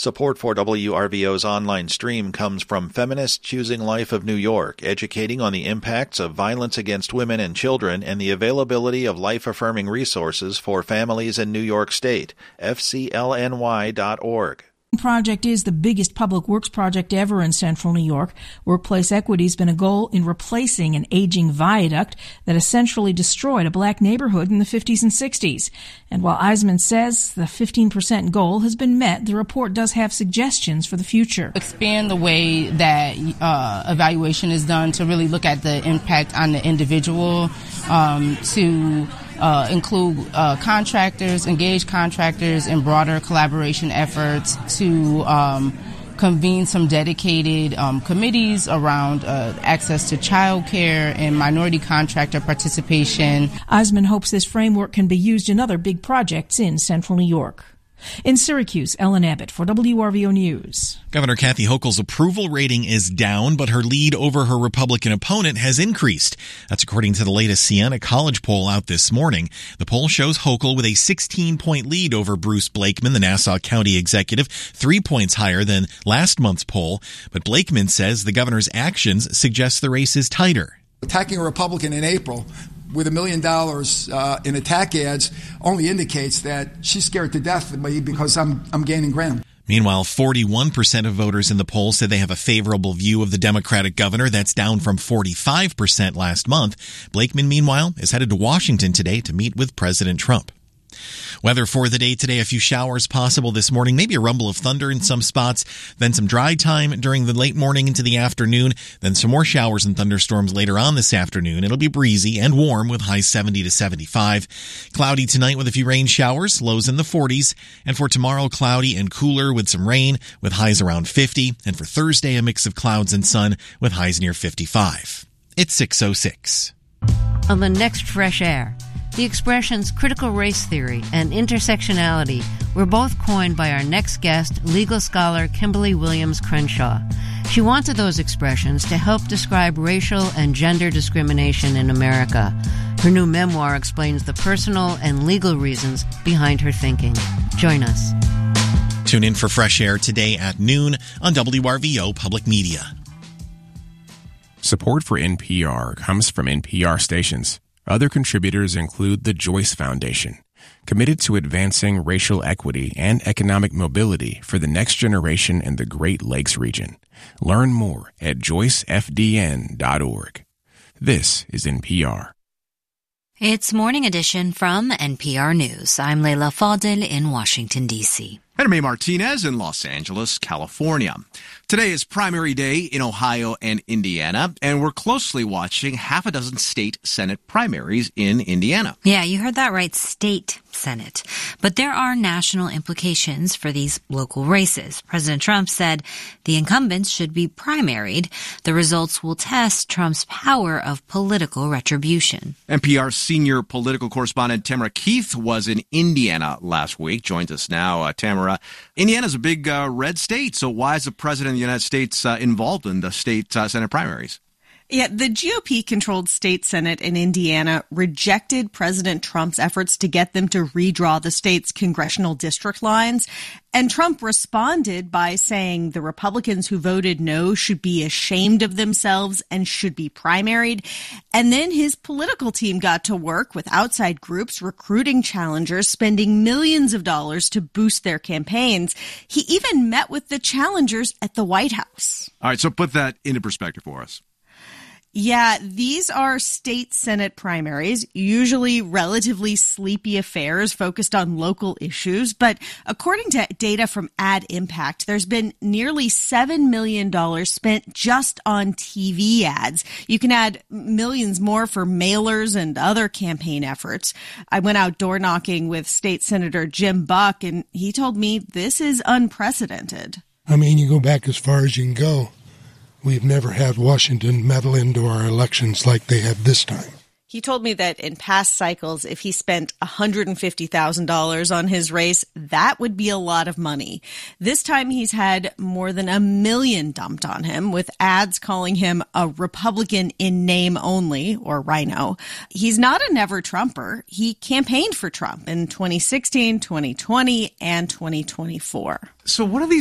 Support for WRVO's online stream comes from Feminists Choosing Life of New York, educating on the impacts of violence against women and children and the availability of life-affirming resources for families in New York State. FCLNY.org. Project is the biggest public works project ever in central New York. Workplace equity has been a goal in replacing an aging viaduct that essentially destroyed a black neighborhood in the 50s and 60s. And while Eisman says the 15% goal has been met, the report does have suggestions for the future. Expand the way that evaluation is done to really look at the impact on the individual, to include contractors, engage contractors in broader collaboration efforts, to convene some dedicated committees around access to child care and minority contractor participation. Eisman hopes this framework can be used in other big projects in central New York. In Syracuse, Ellen Abbott for WRVO News. Governor Kathy Hochul's approval rating is down, but her lead over her Republican opponent has increased. That's according to the latest Siena College poll out this morning. The poll shows Hochul with a 16-point lead over Bruce Blakeman, the Nassau County executive, 3 points higher than last month's poll. But Blakeman says the governor's actions suggest the race is tighter. Attacking a Republican in April with $1 million in attack ads only indicates that she's scared to death of me because I'm gaining ground. Meanwhile, 41% of voters in the poll said they have a favorable view of the Democratic governor. That's down from 45% last month. Blakeman, meanwhile, is headed to Washington today to meet with President Trump. Weather for the day today, a few showers possible this morning, maybe a rumble of thunder in some spots, then some dry time during the late morning into the afternoon, then some more showers and thunderstorms later on this afternoon. It'll be breezy and warm with highs 70 to 75. Cloudy tonight with a few rain showers, lows in the 40s. And for tomorrow, cloudy and cooler with some rain with highs around 50. And for Thursday, a mix of clouds and sun with highs near 55. It's 6:06. On the next Fresh Air, the expressions critical race theory and intersectionality were both coined by our next guest, legal scholar Kimberly Williams Crenshaw. She wanted those expressions to help describe racial and gender discrimination in America. Her new memoir explains the personal and legal reasons behind her thinking. Join us. Tune in for Fresh Air today at noon on WRVO Public Media. Support for NPR comes from NPR stations. Other contributors include the Joyce Foundation, committed to advancing racial equity and economic mobility for the next generation in the Great Lakes region. Learn more at joycefdn.org. This is NPR. It's Morning Edition from NPR News. I'm Leila Fadel in Washington, D.C. And I'm May Martinez in Los Angeles, California. Today is primary day in Ohio and Indiana, and we're closely watching half a dozen state Senate primaries in Indiana. Yeah, you heard that right, state Senate. But there are national implications for these local races. President Trump said the incumbents should be primaried. The results will test Trump's power of political retribution. NPR senior political correspondent Tamara Keith was in Indiana last week. Joins us now. Tamara, Indiana's a big red state, so why is the president of the United States involved in the state Senate primaries? Yeah, the GOP-controlled state Senate in Indiana rejected President Trump's efforts to get them to redraw the state's congressional district lines. And Trump responded by saying the Republicans who voted no should be ashamed of themselves and should be primaried. And then his political team got to work with outside groups recruiting challengers, spending millions of dollars to boost their campaigns. He even met with the challengers at the White House. All right, so put that into perspective for us. Yeah, these are state Senate primaries, usually relatively sleepy affairs focused on local issues. But according to data from Ad Impact, there's been nearly $7 million spent just on TV ads. You can add millions more for mailers and other campaign efforts. I went out door knocking with State Senator Jim Buck, and he told me this is unprecedented. I mean, you go back as far as you can go. We've never had Washington meddle into our elections like they have this time. He told me that in past cycles, if he spent $150,000 on his race, that would be a lot of money. This time he's had more than $1 million dumped on him, with ads calling him a Republican in name only, or Rhino. He's not a never-Trumper. He campaigned for Trump in 2016, 2020, and 2024. So what are these